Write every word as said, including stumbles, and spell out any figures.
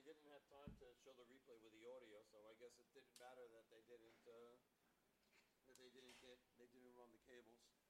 they didn't have time to show the replay with the audio, so I guess it didn't matter that they didn't, uh, that they didn't get, they didn't run the cables.